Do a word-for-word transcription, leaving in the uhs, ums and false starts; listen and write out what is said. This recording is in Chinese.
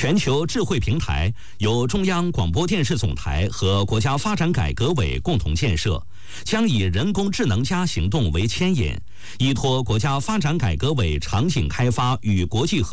全球智慧平台由中央广播电视总台和国家发展改革委共同建设，将以人工智能加行动为牵引，依托国家发展改革委场景开发与国际合